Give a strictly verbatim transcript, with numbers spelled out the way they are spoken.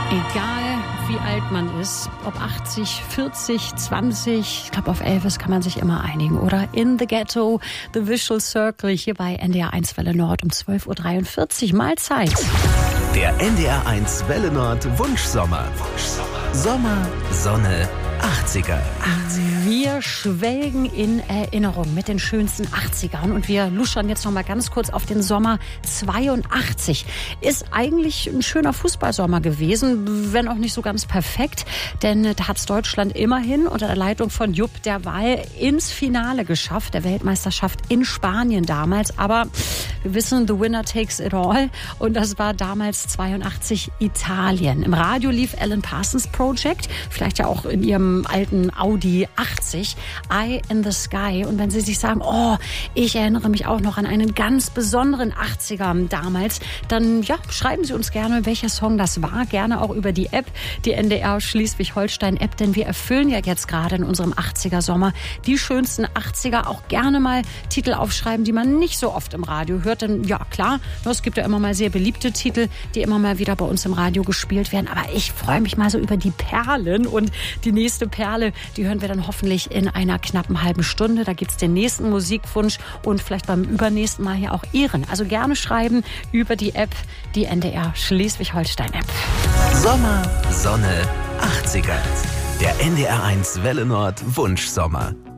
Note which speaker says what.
Speaker 1: Egal wie alt man ist, ob achtzig, vierzig, zwanzig, ich glaube auf Elvis kann man sich immer einigen, oder? In the Ghetto, The Visual Circle, hier bei N D R eins Welle Nord um zwölf Uhr dreiundvierzig, Mahlzeit.
Speaker 2: Der N D R eins Welle Nord Wunschsommer. Wunschsommer. Sommer, Sonne, achtziger.
Speaker 1: Wir schwelgen in Erinnerung mit den schönsten achtzigern und wir luschern jetzt noch mal ganz kurz auf den Sommer zweiundachtzig. Ist eigentlich ein schöner Fußballsommer gewesen, wenn auch nicht so ganz perfekt, denn da hat es Deutschland immerhin unter der Leitung von Jupp Derwall ins Finale geschafft, der Weltmeisterschaft in Spanien damals. Aber wir wissen, the winner takes it all, und das war damals zweiundachtzig Italien. Im Radio lief Alan Parsons Project, vielleicht ja auch in ihrem alten Audi achtzig, Eye in the Sky. Und wenn Sie sich sagen, oh, ich erinnere mich auch noch an einen ganz besonderen achtziger damals, dann ja, schreiben Sie uns gerne, welcher Song das war. Gerne auch über die App, die N D R Schleswig-Holstein-App, denn wir erfüllen ja jetzt gerade in unserem achtziger-Sommer die schönsten achtziger. Auch gerne mal Titel aufschreiben, die man nicht so oft im Radio hört. Denn ja, klar, es gibt ja immer mal sehr beliebte Titel, die immer mal wieder bei uns im Radio gespielt werden. Aber ich freue mich mal so über die Perlen, und die nächste Perle, die hören wir dann hoffentlich in einer knappen halben Stunde. Da gibt's den nächsten Musikwunsch und vielleicht beim übernächsten Mal hier auch Ihren. Also gerne schreiben über die App, die N D R Schleswig-Holstein-App.
Speaker 2: Sommer, Sonne, achtziger. Der N D R eins Welle Nord Wunschsommer.